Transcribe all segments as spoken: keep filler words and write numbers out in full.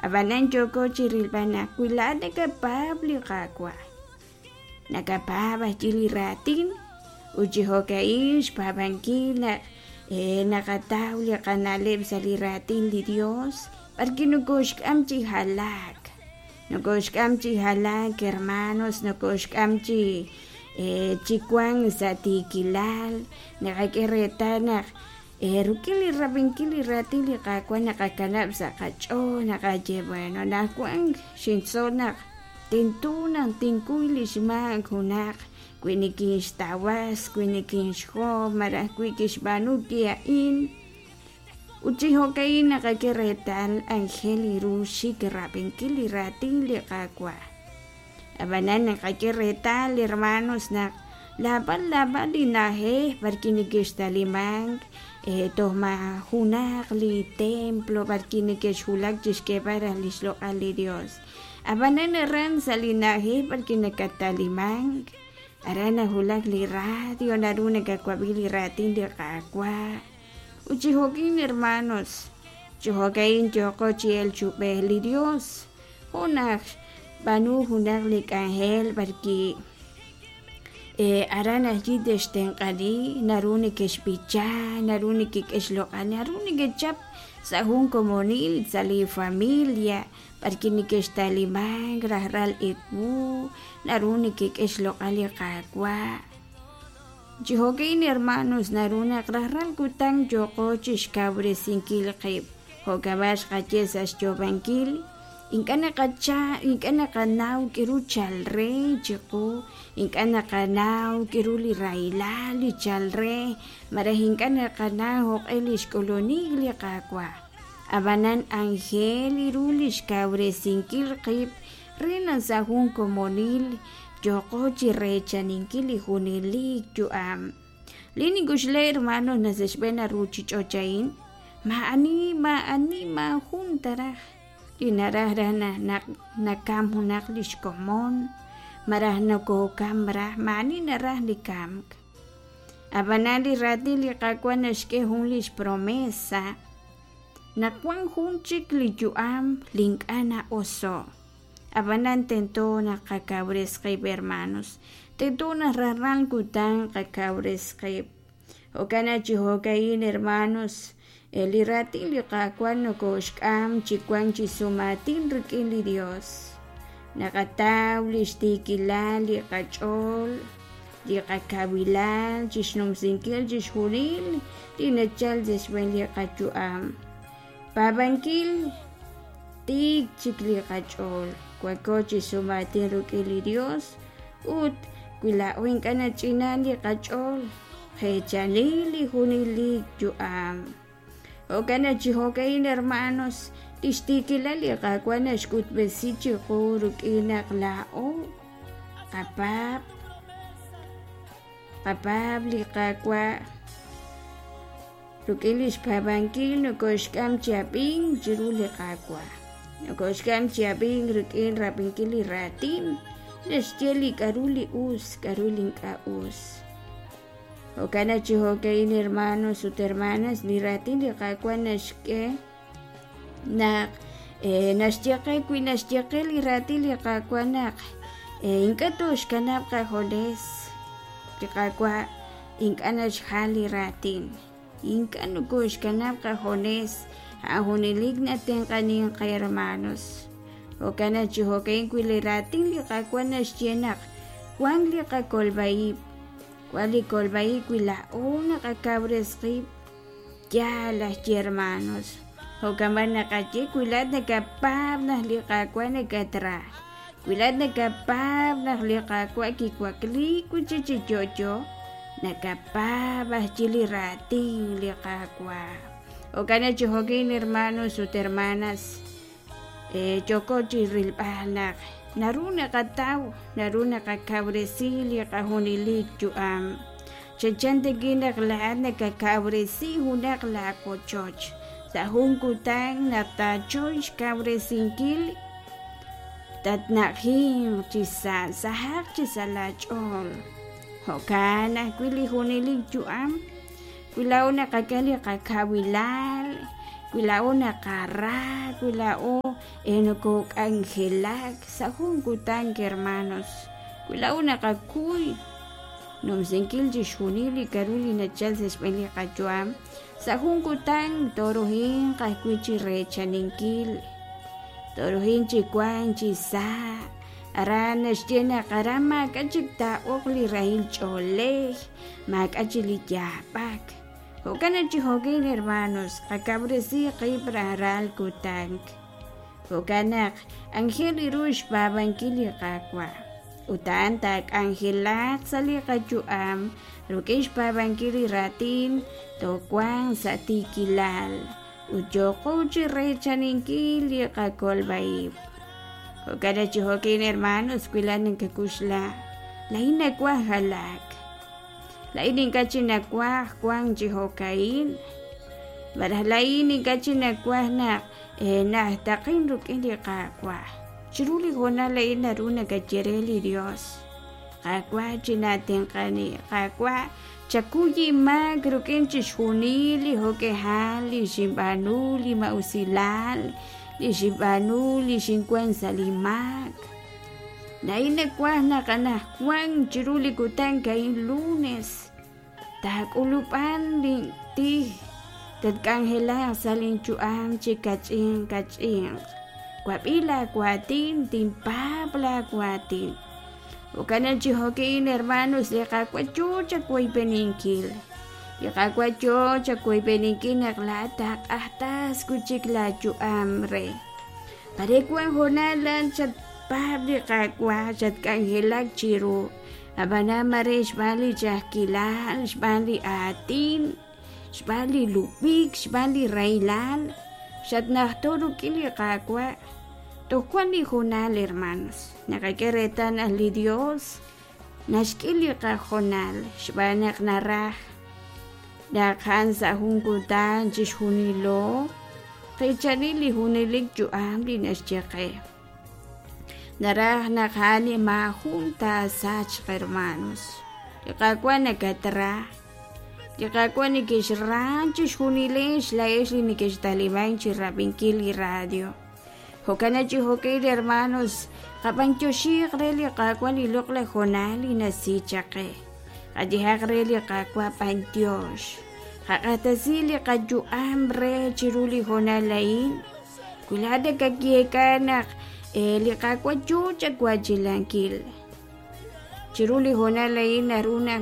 Abanan Joko chirilbana kuila nakapabli kakwa. Nakapaba chiliratin. Uchihokaish pabankila. Eh, nakatawli kanalib sa liratin di Dios. Porque nukushkamchi halak. Nukushkamchi halak, hermanos. Nukushkamchi eh, chikuan sa tikilal. Nakakiretanak. Eh, rukili rabinkili ratili kakwa nakakanap sa kacho, nakaje bueno. Nakuang shinsonak. Tintunang tingkuilish mag hunak. Kwinikish tawas, kwinikish ho, marakwikish banukia in. Uchihokain nakakiretal angeli rushi kirapinkili ratili kakwa. Abanan nakakiretal hermanos nak laban-laban dinahe barkinikish talimang. Eh, toma hunak li templo barkinikish hulak jishke para lislo ali Dios. Abanan ran salinahe barkinikatalimang. Arana hulak li radio naruna kakwabili ratin de kakwa. Uchihokin hermanos. Chihokain Joko chiel chupe li Dios. Hunak banu hunak li angel barki. Eh, arana jides tenkadi naruni keshpicha, naruni keshlokan, naruni kechap sahun komunil sali familia. Parkini que está limang, rahral iku, naruni que es lo alicagua. Jihogain hermanos, naruna rahral kutang joko chishkabre sinkil kib, hogabash kachesas jovankil, inkana kacha, inkana kanau kiru chalre, chiku, inkana kanau kiruli railali chalre, marahinkana kanau elish kolonigli kakwa. Abanan angel irulish kabre sinkil qib renan sahun komonil joko chirecha ninkili hunilik juam lini gushle hermano naseshbena ruchichochain maani maani ma juntara linarah rana nak nakam hunak lish komon marah nako kamrah maani narah likam abanan li rati li kakwan nashke hunlish promesa. Nakwang hunchik li juam link ana oso. Abanan tento na kakabres kay hermanos. Tento na raran kutang kakabres kay. O kana chihokain hermanos. Elirati li kakwan no koshkam chikwang chisumatin rikin li Dios. Nakataw li stikilal li kachol. Li kakabilal chishnum sinkil chishhuril. Li nachal zeswen li kachuam. Pabankil tig chikli kachol kwakochi sumatin rukili Dios ut kwilawin kana chinali kachol hechanili hunili juam o kana chihokain hermanos tistikilali kakwana shkut besichi rukinak lao kapab kapab li kakwa Rukilish pabankil no koshkam chiaping jiruli kakwa. No koshkam chiaping rukin rapinkili ratin. Nestieli karuli us, karulin ka us. O kana chihokain hermanos ut hermanas ni ratin li kakwa nashke. Na eh, nashtiakay kui nashtiakay li ratin li kakwa nak. Eh, inkatush kanap kaholes. Li kakwa inkanash hali ratin. Inkan kush kanap kahones ahunilig natin kaniyang kay hermanos. O kana chihokain kwilirating li kakwan na sienak. Kwang li kakolbaib. Kwali kolbaib kwilao nakakabres kip. Ya las hermanos. O kaman nakachi kwilad nakapab na li kakwan nakatra. Kwilad nakapab na li kakwan kikwakli kuchichichocho. Nakapabas chilirating li kakwa. O kana chihokin hermanos ut hermanas. Eh, choko chirilpanak. Naruna kataw, naruna kakabresi li kahunilik juam. Chachante ginak lahat nakakabresi hunak la kochoch. Sa hungkutang natachoch kabresingkil. Tatnakhim chisa sahak chisalachol. Hokana kwili hunilig juam. Kwilaw na kakali kakawilal. Kuilao nakarra, kuilao enoko angelak, sahun kutan hermanos. Kuilao nakakuy. Nomsenkil jishunili karuli na chalses peli kachuam. Sahun kutan torohin kakwichi rechaninkil. Torohin chikwan chisa. Aranas tiene karama kachikta okli rahil chole. Mak achili yapak. Hokana chihogin hermanos, akabresi qibra ral kutank. Hokanak angel irush babankili kakwa. Utantak angelat sali kachuam, rukish babankili ratin, tokwang sa tikilal. Ujoko chirechaninkili kakolbaib. Hokana chihogin hermanos, kuilan ng kakusla. Lain kwa halak. Lain kachinakwah kwang jihokain. Barah lain kachinakwah na eh na takin rukin di kakwa. Chiruli hona lain na runa kachireli Dios. Kakwa chinaten kani kakwa chakuyi mag rukin chishunili hokehali shimbanuli mausilal li shimbanuli shinkwensa limag. Lain kwa na kana kwang chiruli kutan kain lunes. Tak ulupan ding ti tad kanghela salin chuam chikaching kaching kwapila kwatin timpapla kwatin ukana chihokin hermanos leka kwachucha kway peninkil leka kwachucha kway peninkil naklatak ahtas kuchikla chuam re parekwan honalan chat pabli kakwa chat kanghela chiru Abana mare shbali chahkilal, shbali atin, shbali lupik, shbali railal, shat nahtoro kili kakwa. Tokuan ni honal hermanos, nakakeretan ahli Dios, nashkili kajonal, shbanak narah, dakhan sa hungkutan chishunilo, kay chanili hunilig juam di nasyake. Narah nakhani mahunta sach hermanos. Yakakwa nakatra. Yakakwa ni kishrancho shunilesh laesh ni kish taliban chirabinkili radio. Hokana chihokili hermanos. Kapancho shik reli yakakwa ni lokle honali na sichake. Kadihak reli yakakwa pantyosh. Kakatasili kadyu ambre chiruli honalain. Kulada kakiekanak. Eli kakwa chucha kwa chilankil. Chiruli hona lain naruna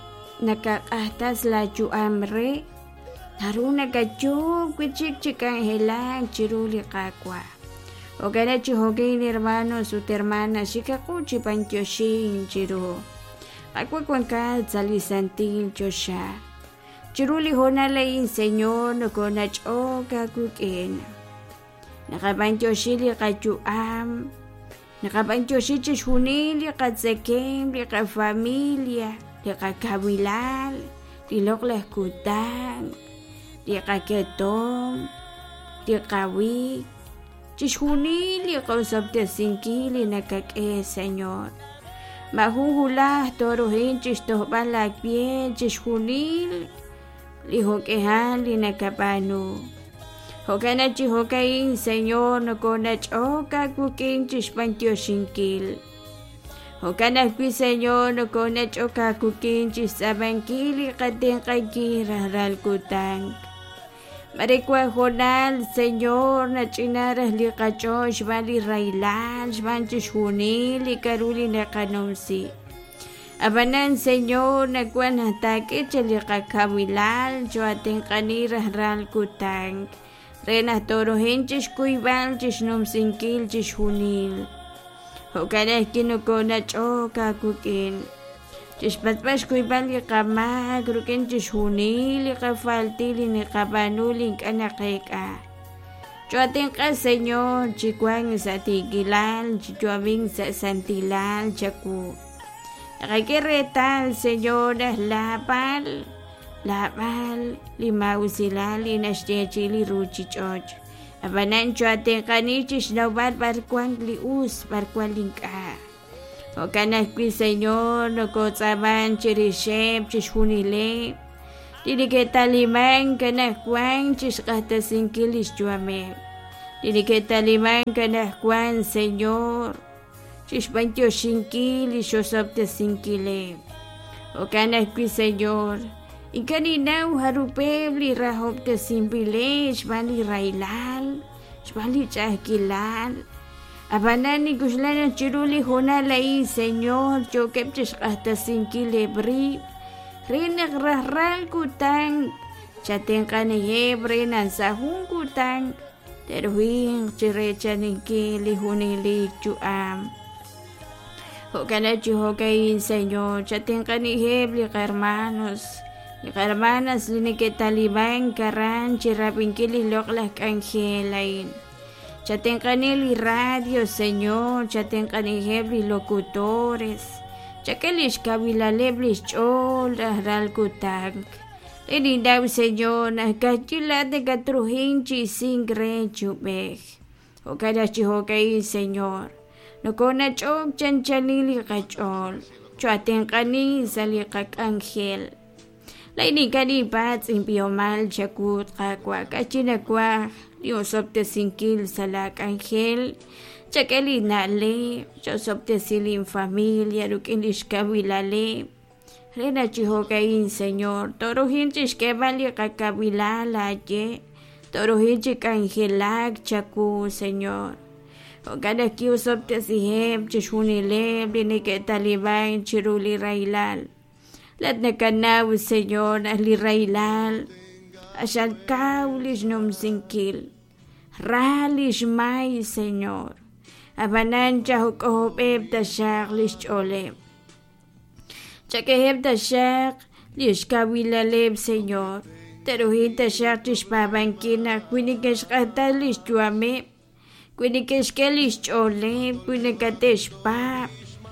nakakahtas la chuamre. Naruna kachu kwichik chikang helang chiruli kakwa. Ogana chihogin hermano su hermana shikakuchi pantyoshin chiru. Kakwa kwanka salisantil chosha. Chiruli hona lain señor no konach o kakukin. Nakapanchoshili kachuam, nakapanchoshili chunili katsekem, lika familia, lika kabilal, lilok lehkutang, lika ketom, lika wik, chishunili kausapte sinkili nakake Señor. Mahuhulah torohin chistohban lakpien chishunil, lihokehan linakapanu. Hokana chihokain Señor no konach oka kukin chishpantyoshinkil. Hokana kwi Señor no konach oka kukin chisabankili katin kakira ralkutang. Marikwa honal Señor na chinaras li kacho shbali railal shban chishunil ikaruli na kanomsi. Abanan Señor na kwan hatake chali kakawilal jo ating kanira ralkutang. Rena toro hinchish kuibal chish nomsinkil chish hunil. Hokana kinukona choka kukin. Chish patpash kuibal yikamag rukin chish hunil yikafaltili ni kabanulin kanakeka. Chuating ka Señor chikwang sa tigilal chichuaming sa santilal chaku. Nakakiretal Señor lapal. Lapal, lima usilali na chili ruchi choch. Abanan chuate kanichis nawal barkwang lius barkwang lingka. O kanak pi Señor no kotsaban chirishep chishunile. Dini que talimán que na Juan chiscata sin kilis chuame. Dini que talimán que na Juan Señor. Chispantio sin kilis yo sopte sin kile. O canas qui Señor. Y caninau harupebli rahopte sin bile. Shvali railal. Shvali chahkilal. Abanani kuslana chiruli honalai Señor. Yo kepches hasta sin kile bri. Rinek rahral kutang, chaten kani hebre nan sahung kutang, teruing cirecha niki lihuni li cuam. Hokana chuhokain Señor, chaten kani hebre hermanos, hermanas linike taliban karan chirapinkili loklah angelain. Chaten kani li radio Señor, chaten kani hebre locutores. Chakelish kabila leblish chol ral kutang. Enindaw Señor na kachila de katruhinchi sin grechubeg. O kada chihokay Señor. No kona chok chanchanili kachol. Chuaten kani sali kak angel. Laini kani pats impiomal chakut kakwa kachina kwa. Liosopte sinkil salak angel. Chakeli nale, yo sopte silin familia, rukindish kabilale. Rena chihokain Señor, toro hinchish que vale kakabilala ye. Toro hinchik angelak chaku Señor. O cada kiu sopte sihem chishunile, bine que taliban chiruli railal. Lat ne kanaw Señor, ali railal. Ashal kaulish num sinkil. Ralish may Señor. Abanan chahuk ohop eb tashak lish ole. Chakeheb tashak lish kawilaleb Señor. Teruhin tashak tish pabankina kwinikesh kata lish chuame. Kwinikesh ke lish ole kwinikatesh pa.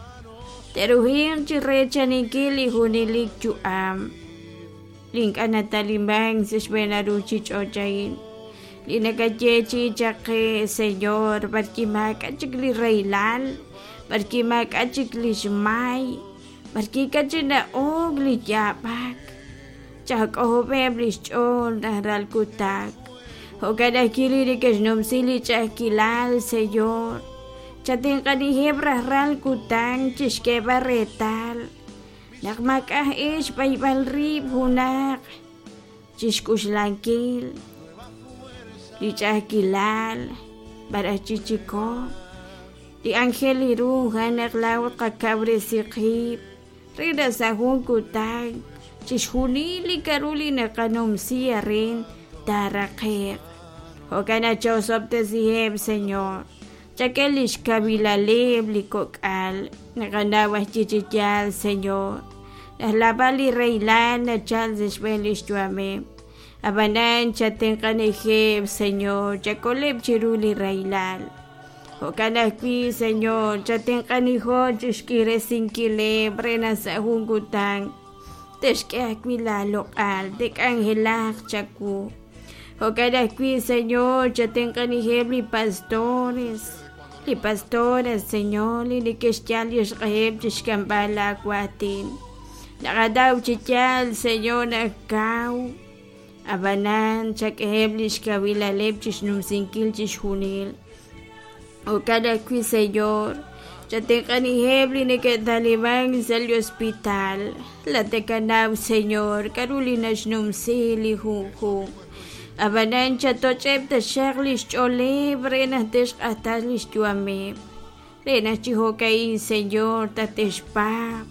Teruhin chirecha nikili hunilik chuam. Link anatalimbang sishbenaruchich ochain. Linakachechi chake Señor, barkimak achikli railal, barkimak achikli shmai, barkikachina ogli yapak, chak ohobebli chol naral kutak, hokada kili que nomsili chakilal Señor, chatin kani hebra ral kutang chishke barretal, nakmakah ish baybal rib hunak, chishkush lankil. Lichakilal, barachichiko, di angel iru hanak lawat kakabre sikip, rida sahun kutang, chishuni li karuli na kanom siya rin, tarakek. Hokana chosop te siheb Señor, chakelish kabilalib likokal, nakanawas chichichal Señor, nahlabali reilan na chal zishbelish tuame. Abanan chaten kaneheb Señor, chakoleb chiruli railal. Hokanakpi Señor, chaten kaniho chishkire sinkile brena sa hungutang. Teshkakpi la lokal, dek angelak chaku. Hokanakpi Señor, chaten kaneheb li pastores. Li pastores Señor, li nikeshchal yishkaheb chishkambala kwatin. Nakadaw chichal Señor nakaw. Abanan chakeheblish kabila lepchish num sinkil chish hunil. O cada qui Señor, chatekani hebli ne que taliban sal hospital. La tekanaw Señor, karulinash num sili hu hu. Abanan chatochep ta shaklish chole brena tesh atalish tuame. Rena chihokai Señor tatesh pa.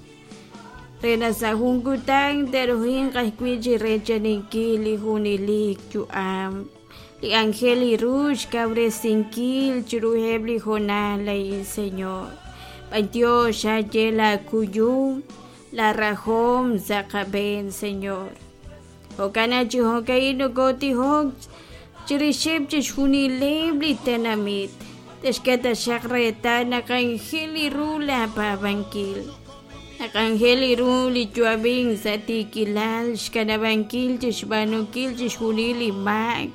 Rena sa hungutang teruhin kahkwiji recha nikili hunilik chuam. Li angeli rush kabre sinkil churuhebli honalay Señor. Pantyo shaye la kuyum la rahom zakaben Señor. Hokana chihokai no goti hok chirishep chishunilebli tenamit. Teshketa shakreta na kangeli rula pa bankil. Nakangeli ruli chuabing sa tikilal, shkanabangkil chishbanukil chishunili mag,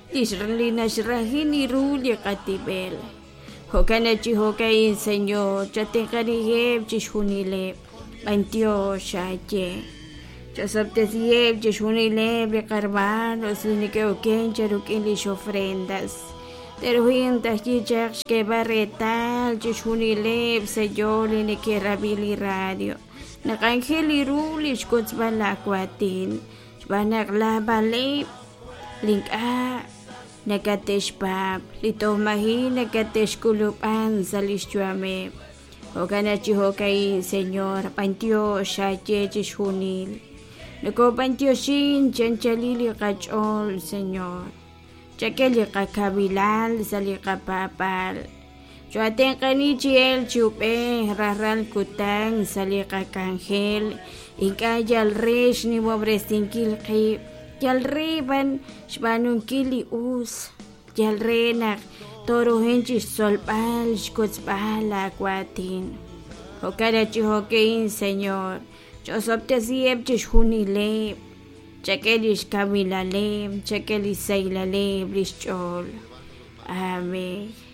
tisrlinashrahini ruli katibel. Hokana chihokain Señor, chatekaniheb chishunile, bantyo shaye. Chosopte siep, cheshuni lebre, carvano, sinike oken, charukin lish ofrendas. Teruhintas chichak que barretal, cheshuni leb, seyoli, ni que rabili radio. Nakangeli rulish kutzbalakuatin. Banak la balip, link a. Nagatesh pap, litomahi nagatesh kulupan sa listuame. Hoganachi hokai, Señor, pantio shayechish hunil. Nako pantio shin, chanchalili kachol, Señor. Chakeli kakabilal, sali kapapal. Chuaten kanichiel chupe, raral kutang, sali kakangel. Ikayal resh ni mobrestinkil kip. Yal reban shbanun kili us yal renak toro henchi solpal shkotzpala kwatin hokarachi hokein Señor chosopte siep chishunile chakelish kamilale chakelish seilale blishchol. Amén.